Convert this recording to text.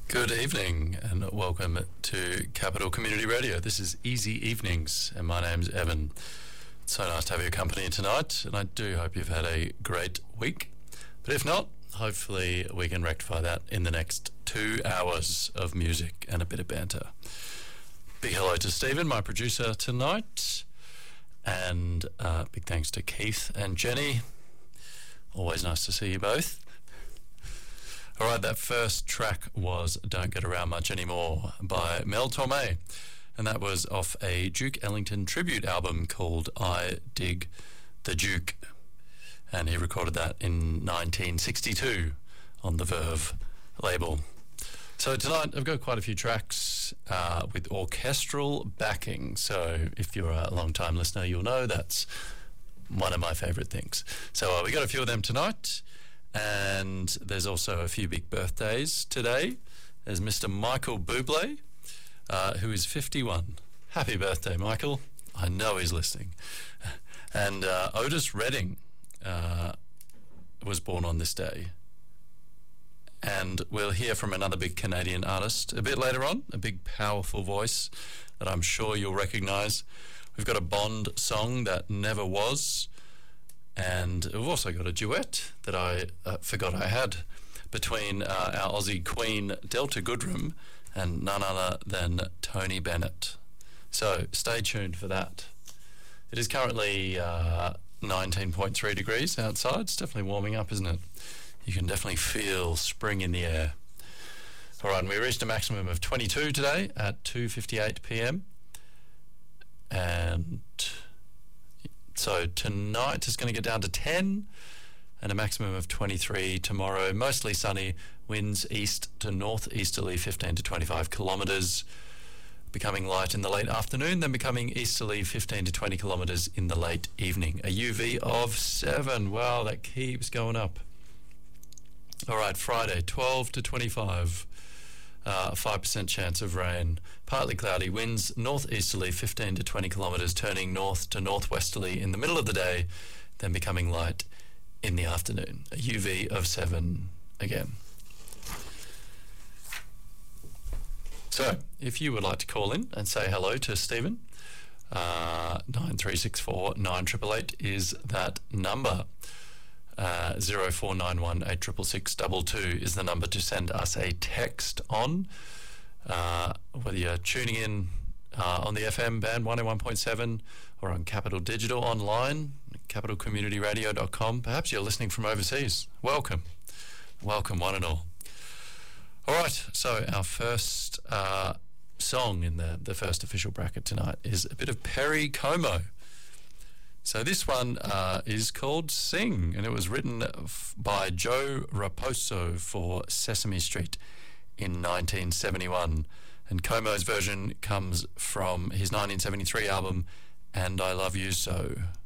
Good evening and welcome to Capital Community Radio. This is Easy Evenings and my name's Evan. It's so nice to have your company tonight and I do hope you've had a great week. But if not, hopefully we can rectify that in the next 2 hours of music and a bit of banter. Big hello to Stephen, my producer tonight, and big thanks to Keith and Jenny. Always nice to see you both. Alright, that first track was Don't Get Around Much Anymore by Mel Torme, and that was off a Duke Ellington tribute album called I Dig the Duke, and he recorded that in 1962 on the Verve label. So tonight I've got quite a few tracks with orchestral backing, so if you're a long-time listener you'll know that's one of my favourite things. So we got a few of them tonight. And there's also a few big birthdays today. There's Mr. Michael Bublé, who is 51. Happy birthday, Michael. I know he's listening. And Otis Redding was born on this day. And we'll hear from another big Canadian artist a bit later on, a big powerful voice that I'm sure you'll recognise. We've got a Bond song that never was. And we've also got a duet that I forgot I had between our Aussie queen Delta Goodrem and none other than Tony Bennett. So stay tuned for that. It is currently 19.3 degrees outside. It's definitely warming up, isn't it? You can definitely feel spring in the air. All right, and we reached a maximum of 22 today at 2:58 p.m. And so tonight is going to get down to 10 and a maximum of 23 tomorrow. Mostly sunny, winds east to northeasterly 15 to 25 kilometres, becoming light in the late afternoon, then becoming easterly 15 to 20 kilometres in the late evening. A UV of 7. Wow, that keeps going up. All right, Friday, 12 to 25. 5% chance of rain, partly cloudy, winds northeasterly 15 to 20 kilometres, turning north to northwesterly in the middle of the day, then becoming light in the afternoon. A UV of 7 again. So, if you would like to call in and say hello to Stephen, 9364 9888 is that number. 0491 866 is the number to send us a text on. Whether you're tuning in on the FM band 101.7 or on Capital Digital online, capitalcommunityradio.com. Perhaps you're listening from overseas. Welcome. Welcome, one and all. All right, so our first song in the first official bracket tonight is a bit of Perry Como. So this one is called Sing, and it was written by Joe Raposo for Sesame Street in 1971. And Como's version comes from his 1973 album, And I Love You So.